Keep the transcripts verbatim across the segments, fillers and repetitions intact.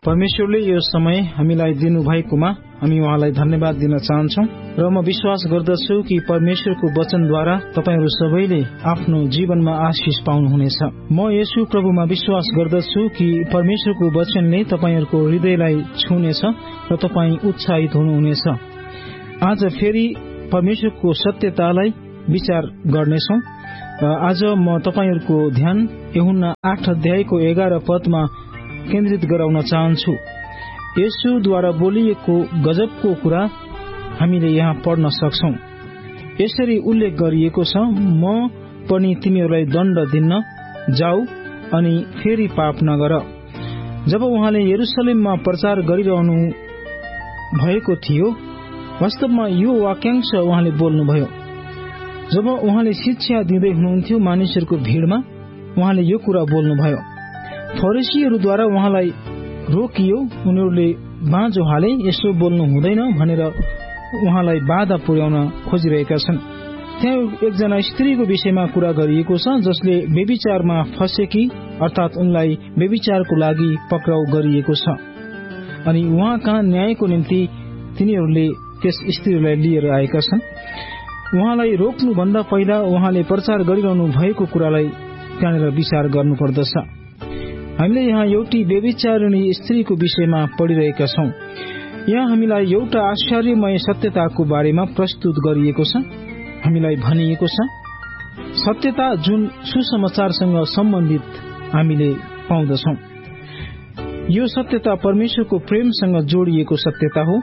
परमेश्वरले यो समय हामीलाई दिनुभएकोमा हामी उहाँलाई धन्यवाद दिन चाहन्छौं र म विश्वास गर्दछु कि परमेश्वरको वचनद्वारा तपाईहरू सबैले आफ्नो जीवनमा आशिष पाउनुहुनेछ। म येशू प्रभुमा विश्वास गर्दछु कि परमेश्वरको वचनले तपाईहरूको हृदयलाई छुनेछ र तपाई उत्साहित हुनुहुनेछ। आज फेरि परमेश्वरको सत्यतालाई विचार गर्नेछौं। आज म तपाईहरूको ध्यान यूहन्ना आठ अध्यायको एघार पदमा केन्द्रित गराउन चाहन्छु। येशूद्वारा बोलिएको गजबको कुरा हामीले यहाँ पढ्न सक्छौं। यसरी उल्लेख गरिएको छ, म पनि तिमीहरूलाई दण्ड दिन्न, जाऊ अनि फेरि पाप नगर। जब उहाँले यरुशलेममा प्रचार गरिरहनु भएको थियो, वास्तवमा यो वाक्यांश उहाँले बोल्नुभयो। जब उहाँले शिक्षा दिँदै हुनुहुन्थ्यो मानिसहरूको भीड़मा, उहाँले यो कुरा बोल्नुभयो। फरिसीहरूद्वारा उहाँलाई रोकियो। उनीहरूले बाँझो हाले यसो बोल्नु हुँदैन भनेर उहाँलाई बाधा पुर्याउन खोजिरहेका छन्। त्यहाँ एकजना स्त्रीको विषयमा कुरा गरिएको छ जसले व्यभिचारमा फसेकी, अर्थात उनलाई व्यभिचारको लागि पक्राउ गरिएको छ अनि उहाँ कहाँ न्यायको निम्ति तिनीहरूले त्यस स्त्रीलाई लिएर आएका छन्। उहाँलाई रोक्नुभन्दा पहिला उहाँले प्रचार गरिरहनु भएको कुरालाई त्यहाँनिर विचार गर्नुपर्दछ। हामीले यहाँ एउटी व्यभिचारिणी स्त्रीको विषयमा पढिरहेका छौं। यहाँ हामीलाई एउटा आश्चर्यमय सत्यताको बारेमा प्रस्तुत गरिएको छ। हामीलाई भनिएको छ सत्यता जुन सुसमाचारसँग सम्बन्धित हामीले पाउँदछौं। यो सत्यता परमेश्वरको प्रेमसँग जोडिएको सत्यता हो।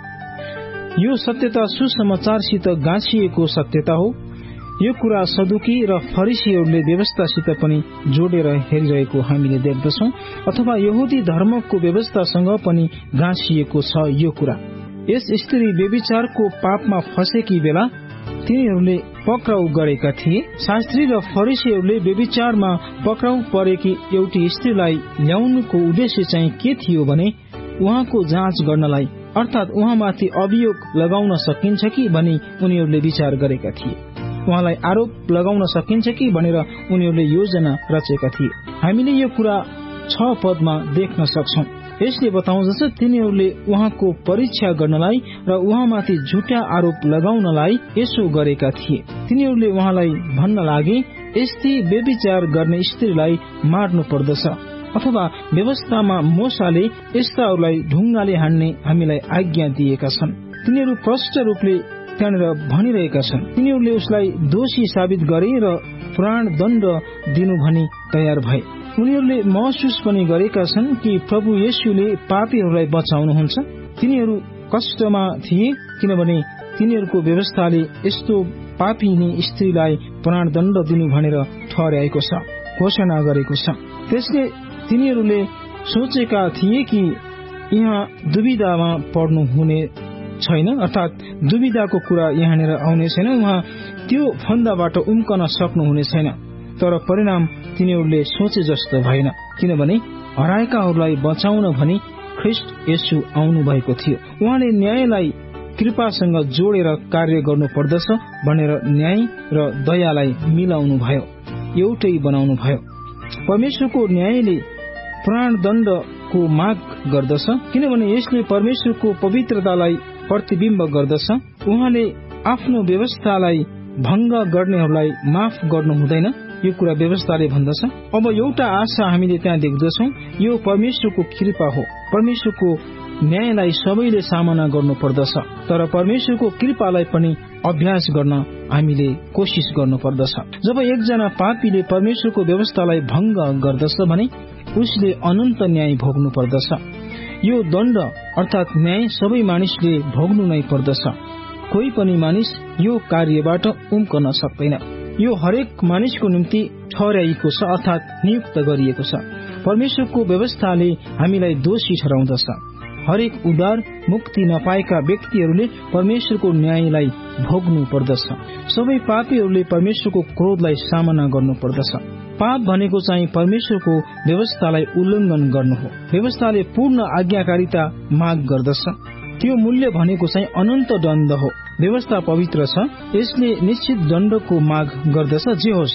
यो सत्यता सुसमाचारसित गाँसिएको सत्यता हो। यो कुरा सदुकी र फरिसीहरूले व्यवस्थासित पनि जोडेर हेरिरहेको हामीले देख्दछौं, अथवा यहुदी धर्मको व्यवस्थासँग पनि गाँसिएको छ यो कुरा। यस स्त्री व्यभिचारको पापमा फसेकी बेला तिनीहरूले पक्राउ गरेका थिए। शास्त्री र फरिसीहरूले व्यभिचारमा पक्राउ परेकी एउटी स्त्रीलाई ल्याउनुको उद्देश्य चाहिँ के थियो भने उहाँको जाँच गर्नलाई, अर्थात उहाँमाथि अभियोग लगाउन सकिन्छ कि भनी उनीहरूले विचार गरेका थिए। उहाँलाई आरोप लगाउन सकिन्छ कि भनेर उनीहरूले योजना रचेका थिए। हामीले यो कुरा छ पदमा देख्न सक्छौं। यसले बताउँदछ तिनीहरूले उहाँको परीक्षा गर्नलाई र उहाँमाथि झुटा आरोप लगाउनलाई यसो गरेका थिए। तिनीहरूले उहाँलाई भन्न लागे, यस्ती व्यभिचार गर्ने स्त्रीलाई मार्नु पर्दछ, अथवा व्यवस्थामा मोसाले यस्ताहरूलाई ढुङ्गाले हान्ने हामीलाई आज्ञा दिएका छन्। तिनीहरू प्रष्ट रूपले त्यहाँनिर भनिरहेका छन्। तिनीहरूले उसलाई दोषी साबित गरे र प्राण दण्ड दिनु भनी तयार भए। उनीहरूले महसुस पनि गरेका छन् कि प्रभु येशूले पापीहरूलाई बचाउनुहुन्छ। तिनीहरू कष्टमा थिए किनभने तिनीहरूको व्यवस्थाले यस्तो पापीनी स्त्रीलाई प्राण दण्ड दिनु भनेर ठहर्याएको छ, घोषणा गरेको छ। त्यसले तिनीहरूले सोचेका थिए कि यहाँ दुविधामा पर्नु हुने छैन, अर्थात दुविधाको कुरा यहाँनिर आउने छैन। उहाँ त्यो फन्दाबाट उम्कन सक्नुहुने छैन। तर परिणाम तिनीहरूले सोचे जस्तो भएन, किनभने हराएकाहरूलाई बचाउन भनी ख्रीष्ट येशू आउनु भएको थियो। उहाँले न्यायलाई कृपासँग जोडेर कार्य गर्नु पर्दछ भनेर न्याय र दयालाई मिलाउनु भयो, एउटै बनाउनु भयो। परमेश्वरको न्यायले प्राण दण्डको माग गर्दछ, किनभने यसले परमेश्वरको पवित्रतालाई प्रतिबिम्ब गर्दछ। उहाँले आफ्नो व्यवस्थालाई भंग गर्नेहरूलाई माफ गर्नु हुँदैन, यो कुरा व्यवस्थाले भन्दछ। अब एउटा आशा हामीले त्यहाँ देख्दछौं, यो परमेश्वरको कृपा हो। परमेश्वरको न्यायलाई सबैले सामना गर्नु पर्दछ, तर परमेश्वरको कृपालाई पनि अभ्यास गर्न हामीले कोशिश गर्नु पर्दछ। जब एकजना पापीले परमेश्वरको व्यवस्थालाई भंग गर्दछ भने उसले अनन्त न्याय भोग्नु पर्दछ। यो दण्ड अर्थात न्याय सबै मानिसले भोग्नु नै पर्दछ। कोही पनि मानिस यो कार्यबाट उम्कन सक्दैन। यो हरेक मानिसको निम्ति ठहर्याइएको छ, अर्थात नियुक्त गरिएको छ। परमेश्वरको व्यवस्थाले हामीलाई दोषी ठहराउँदछ। हरेक उद्धार मुक्ति नपाएका व्यक्तिहरूले परमेश्वरको न्यायलाई भोग्नु पर्दछ। सबै पापीहरूले परमेश्वरको क्रोधलाई सामना गर्नु पर्दछ। पाप भनेको चाहिँ परमेश्वरको व्यवस्थालाई उल्लङ्घन गर्नु हो। व्यवस्थाले पूर्ण आज्ञाकारिता माग गर्दछ। त्यो मूल्य भनेको चाहिँ अनन्त दण्ड हो। व्यवस्था पवित्र छ, यसले निश्चित दण्डको माग गर्दछ। जे होस्,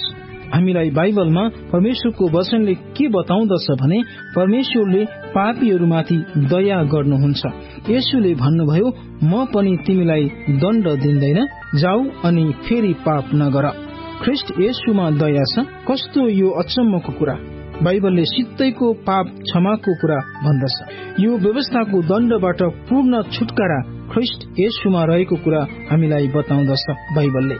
हामीलाई बाइबलमा परमेश्वरको वचनले के बताउँदछ भने परमेश्वरले पापीहरूमाथि दया गर्नुहुन्छ। येशूले भन्नुभयो, म पनि तिमीलाई दण्ड दिँदैन, जाऊ अनि फेरि पाप नगर। ख्रीष्ट येशूमा दया छ। कस्तो यो अचम्मको कुरा! बाइबलले सित्तैको पाप क्षमाको कुरा भन्दछ। यो व्यवस्थाको दण्डबाट पूर्ण छुटकारा ख्रीष्ट येशूमा रहेको कुरा हामीलाई बताउँदछ। बाइबलले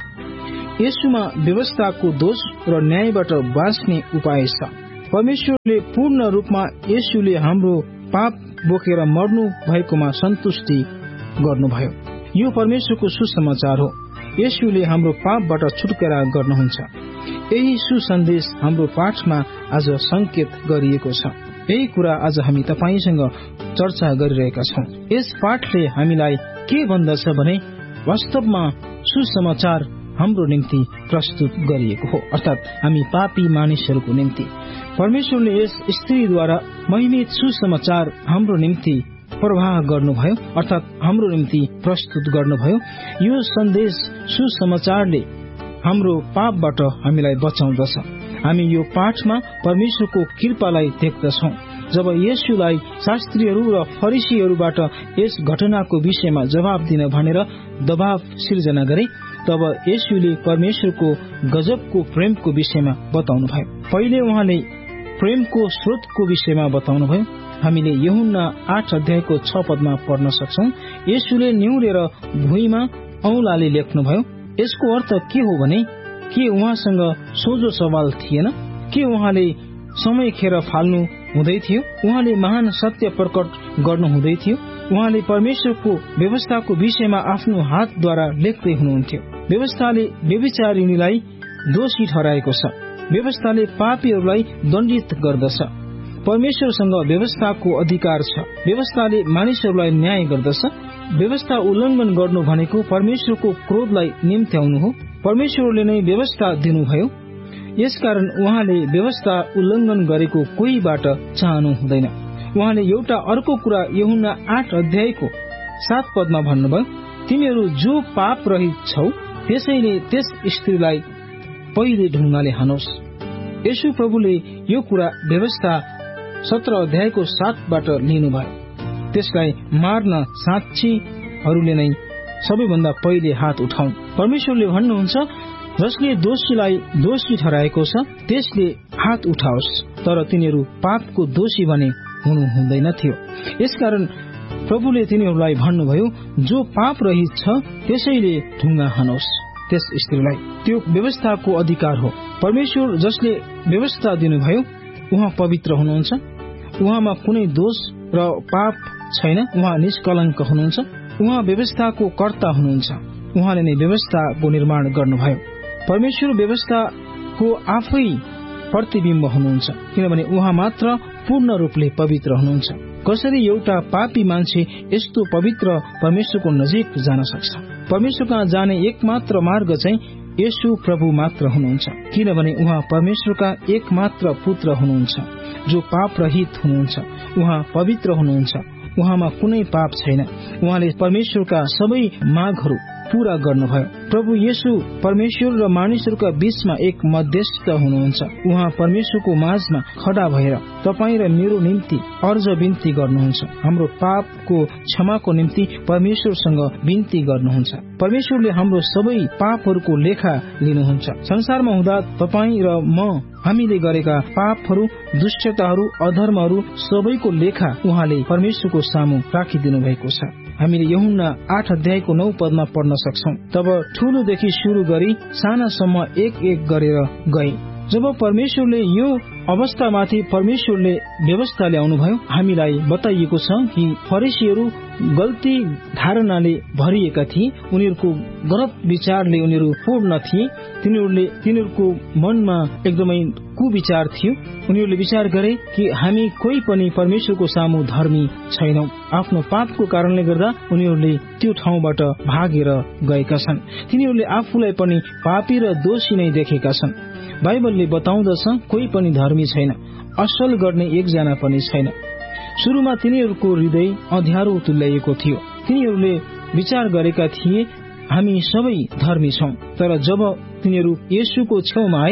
येशूमा व्यवस्थाको दोष र न्यायबाट बाँच्ने उपाय छ। परमेश्वरले पूर्ण रूपमा येशूले हाम्रो पाप बोकेर मर्नु भएकोमा सन्तुष्टि गर्नुभयो। यो परमेश्वरको सुसमाचार हो। येशूले हाम्रो पापबाट छुटकारा गर्नुहुन्छ। यही सुसन्देश हाम्रो पाठमा आज संकेत गरिएको छ। यही कुरा आज हामी तपाईसँग चर्चा गरिरहेका छौं। यस पाठले हामीलाई के भन्दछ भने वास्तवमा सुसमाचार हाम्रो निम्ति प्रस्तुत गरिएको हो, अर्थात हामी पापी मानिसहरूको निम्ति परमेश्वरले यस स्त्रीद्वारा महिमित सुसमाचार हाम्रो निम्ति प्रवाह गर्नुभयो, अर्थात हाम्रो निम्ति प्रस्तुत गर्नुभयो। यो सन्देश सुसमाचारले हाम्रो पापबाट हामीलाई बचाउँदछ। हामी यो पाठमा परमेश्वरको कृपालाई देख्दछौं। जब येशूलाई शास्त्रीहरू र फरिसीहरूबाट यस घटनाको विषयमा जवाब दिन भनेर दबाव सिर्जना गरे, तब येशूले परमेश्वरको गजबको प्रेमको विषयमा बताउनुभयो। पहिले उहाँले प्रेमको स्रोतको विषयमा बताउनुभयो। हामीले यूहन्ना आठ अध्यायको छ पदमा पढ्न सक्छौं। येशूले निहुरेर भुइँमा औंलाले लेख्नुभयो। यसको अर्थ के हो भने के उहाँसँग सोझो सवाल थिएन? के उहाँले समय खेर फाल्नु हुँदै थियो? उहाँले महान सत्य प्रकट गर्नु हुँदै थियो? उहाँले परमेश्वरको व्यवस्थाको विषयमा आफ्नो हातद्वारा लेख्दै हुनुहुन्थ्यो। व्यवस्थाले व्यभिचारिणीलाई दोषी ठहराएको छ। व्यवस्थाले पापीहरूलाई दण्डित गर्दछ। परमेश्वरसँग व्यवस्थाको अधिकार छ। व्यवस्थाले मानिसहरूलाई न्याय गर्दछ। व्यवस्था उल्लंघन गर्नु भनेको परमेश्वरको क्रोधलाई निम्त्याउनु हो। परमेश्वरले नै व्यवस्था दिनुभयो, यसकारण उहाँले व्यवस्था उल्लंघन गरेको कोहीबाट चाहनु हुँदैन। उहाँले एउटा अर्को कुरा यूहन्ना आठ अध्यायको सात पदमा भन्नुभयो, तिमीहरू जो पाप रहित छौ त्यसैले त्यस स्त्रीलाई पहिले ढुङ्गाले हानोस्। येशू प्रभुले यो कुरा व्यवस्था सत्र अध्यायको सातबाट लिनुभयो। त्यसलाई मार्न साक्षीहरूले नै सबैभन्दा पहिले हात उठाउन्। परमेश्वरले भन्नुहुन्छ, जसले दोषीलाई दोषी ठहराएको छ त्यसले हात उठाओस्, तर तिनीहरू पापको दोषी भने हुनु हुँदैन थियो। यसकारण प्रभुले तिनीहरूलाई भन्नुभयो, जो पाप रहित छ त्यसैले ढुङ्गा हानोस् त्यस स्त्रीलाई। त्यो व्यवस्थाको अधिकार हो। परमेश्वर जसले व्यवस्था दिनुभयो उहाँ पवित्र हुनुहुन्छ। उहाँमा कुनै दोष र पाप छैन। उहाँ निष्कलङ्क हुनुहुन्छ। उहाँ व्यवस्थाको कर्ता हुनुहुन्छ। उहाँले नै व्यवस्थाको निर्माण गर्नुभयो। परमेश्वर व्यवस्थाको आफै प्रतिबिम्ब हुनुहुन्छ, किनभने उहाँ मात्र पूर्ण रूपले पवित्र हुनुहुन्छ। कसरी एउटा पापी मान्छे यस्तो पवित्र परमेश्वरको नजिक जान सक्छ? परमेश्वर कहाँ जाने एकमात्र मार्ग चाहिँ येशू प्रभु मात्र हुनुहुन्छ, किनभने उहाँ परमेश्वरका एकमात्र पुत्र हुनुहुन्छ जो पाप रहित हुनुहुन्छ। उहाँ पवित्र हुनुहुन्छ। उहाँमा कुनै पाप छैन। उहाँले परमेश्वरका सबै मागहरू पूरा गर्नुभयो। प्रभु येशू परमेश्वर र मानिसहरूका बीचमा एक मध्यस्थ हुनुहुन्छ। उहाँ परमेश्वरको माझमा खडा भएर तपाईँ र मेरो निम्ति अर्ज बिन्ती गर्नुहुन्छ। हाम्रो पापको क्षमाको निम्ति परमेश्वरसँग बिन्ती गर्नुहुन्छ। परमेश्वरले हाम्रो सबै पापहरूको लेखा लिनुहुन्छ। संसारमा हुँदा तपाईँ र म हामीले गरेका पापहरू, दुष्टताहरू, अधर्महरू सबैको लेखा उहाँले परमेश्वरको सामु राखिदिनु भएको छ। हामीले यूहन्ना आठ अध्यायको नौ पदमा पढ्न सक्छौं। तब ठूलोदेखि शुरू गरी सानासम्म एक एक गरेर गए। जब परमेश्वरले यो अवस्थामाथि परमेश्वरले व्यवस्था ल्याउनुभयो, हामीलाई बताइएको छ कि फरिसीहरू गल्ती धारणाले भरिएका थिए। उनीहरूको गलत विचारले उनीहरू पूर्ण थिए। तिनीहरूले तिनीहरूको मनमा एकदमै कुविचार थियो। उनीहरूले विचार गरे कि हामी कोही पनि परमेश्वरको सामु धर्मी छैनौं। आफ्नो पापको कारणले गर्दा उनीहरूले त्यो ठाउँबाट भागेर गएका छन्। तिनीहरूले आफूलाई पनि पापी र दोषी नै देखेका छन्। बाइबलले बताउँदछ कोही पनि धर्मी छैन, असल गर्ने एकजना पनि छैन। सुरुमा तिनीहरूको हृदय अँध्यारो तुल्याइएको थियो। तिनीहरूले विचार गरेका थिए हामी सबै धर्मी छौं। तर जब तिनीहरू येशूको छेउमा आए,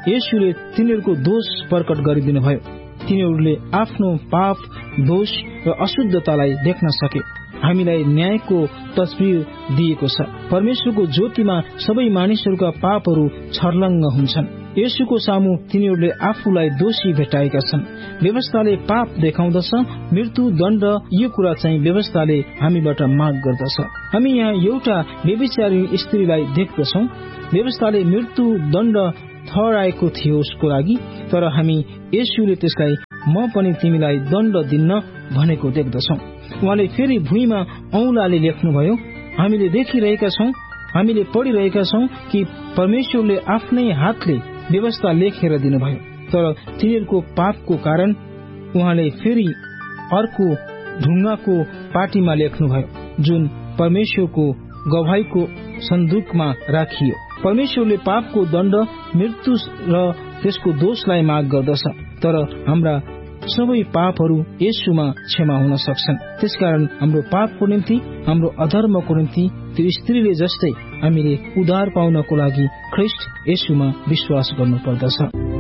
येशूले तिनीहरूको दोष प्रकट गरिदिनु भयो। तिनीहरूले आफ्नो पाप, दोष र अशुद्धतालाई देख्न सके। हामीलाई न्यायको तस्बिर दिएको छ। परमेश्वरको ज्योतिमा सबै मानिसहरूका पापहरू छर्लङ्ग हुन्छन्। येशूको सामु तिनीहरूले आफूलाई दोषी भेटाएका छन्। व्यवस्थाले पाप देखाउँदछ, मृत्यु दण्ड, यो कुरा चाहिँ व्यवस्थाले हामीबाट माग गर्दछ। हामी यहाँ एउटा व्यभिचारी स्त्रीलाई देख्दछौँ। व्यवस्थाले मृत्यु दण्ड ठहराएको थियो उसको लागि, तर हामी येशूले त्यसलाई म पनि तिमीलाई दण्ड दिन्न भनेको देख्दछौँ। उहाँले फेरि भुइँमा औंलाले लेख्नुभयो। हामीले देखिरहेका छौँ, हामीले पढिरहेका छौँ कि परमेश्वरले आफ्नै हातले व्यवस्था लेखेर दिनुभयो, तर तिनीहरूको पापको कारण उहाँले फेरि अर्को ढुङ्गाको पाटीमा लेख्नुभयो, जुन परमेश्वरको गवाहीको सन्दुकमा राखियो। परमेश्वरले पापको दण्ड, मृत्यु र त्यसको दोषलाई माग गर्दछ, तर हाम्रा सबै पापहरू येशूमा क्षमा हुन सक्छन्। त्यसकारण हाम्रो पापको निम्ति, हाम्रो अधर्मको निम्ति त्यो स्त्रीले जस्तै हामीले उद्धार पाउनको लागि ख्रीष्ट येशूमा विश्वास गर्नुपर्दछ।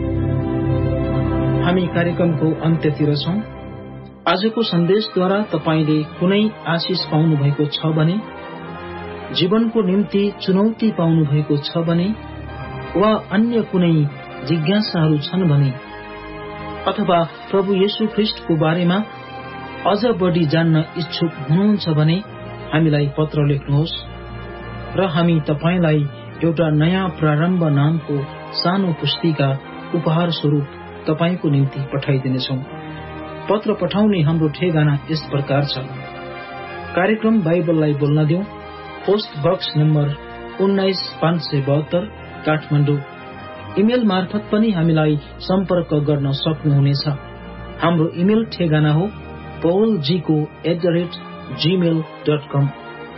हामी कार्यक्रमको अन्त्यतिर छौं। आजको सन्देशद्वारा तपाईले कुनै आशिष पाउनु भएको छ भने, जीवनको निम्ति चुनौती पाउनु भएको छ भने, वा अन्य कुनै जिज्ञासाहरू छन् भने, अथवा प्रभु येशू ख्रीष्टको बारेमा अझ बढी जान्न इच्छुक हुनुहुन्छ भने हामीलाई पत्र लेख्नुहोस् र हामी तपाईलाई एउटा नयाँ प्रारम्भ नामको सानो पुस्तिका उपहार स्वरूप तपाईको निम्ति पठाइदिनेछौँ। पत्र पठाउने हाम्रो ठेगाना यस प्रकार छ। कार्यक्रम बाइबललाई बोल्न दिउँ, पोस्ट बक्स नम्बर उन्नाइस पाँच सय बहत्तर, काठमाडौँ। इमेल मार्फत पनि हामीलाई सम्पर्क गर्न सक्नुहुनेछ। हाम्रो इमेल ठेगाना हो paulgko at the rate Gmail dot com,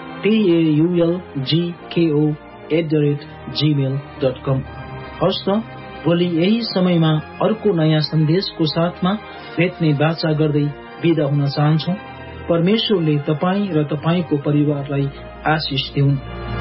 paulgko at the rate Gmail dot कम। हवस् त, भोलि यही समयमा अर्को नयाँ सन्देशको साथमा भेट्ने बाचा गर्दै बिदा हुन चाहन्छौ। परमेश्वरले तपाई र तपाईको परिवारलाई आशिष दिउन्।